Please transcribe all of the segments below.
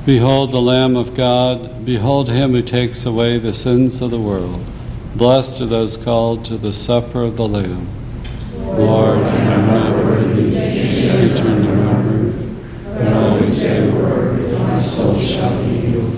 Behold the Lamb of God, behold him who takes away the sins of the world. Blessed are those called to the supper of the Lamb. Lord, I am not worthy that you enter into my room, but always say a word, and my soul shall be healed.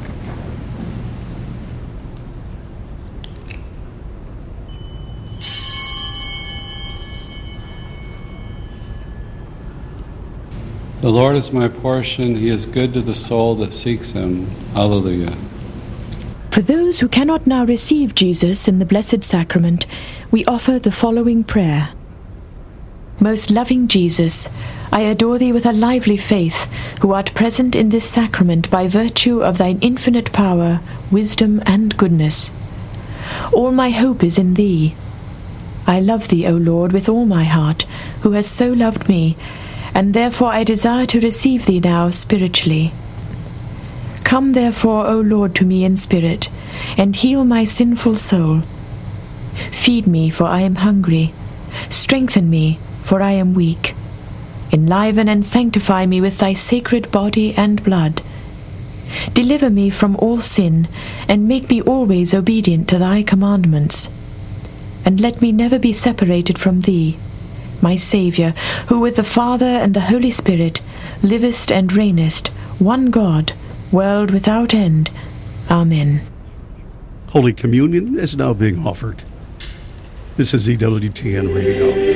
The Lord is my portion, he is good to the soul that seeks him. Alleluia. For those who cannot now receive Jesus in the Blessed Sacrament, we offer the following prayer. Most loving Jesus, I adore thee with a lively faith, who art present in this sacrament by virtue of thine infinite power, wisdom, and goodness. All my hope is in thee. I love thee, O Lord, with all my heart, who hast so loved me, and therefore I desire to receive thee now spiritually. Come therefore, O Lord, to me in spirit, and heal my sinful soul. Feed me, for I am hungry. Strengthen me, for I am weak. Enliven and sanctify me with thy sacred body and blood. Deliver me from all sin, and make me always obedient to thy commandments. And let me never be separated from thee, my Saviour, who with the Father and the Holy Spirit livest and reignest, one God, world without end. Amen. Holy Communion is now being offered. This is EWTN Radio.